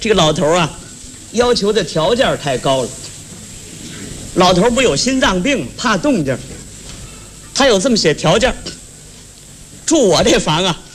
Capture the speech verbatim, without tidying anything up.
这个老头啊，要求的条件太高了。老头不有心脏病，怕动静，他有这么些条件：住我这房啊，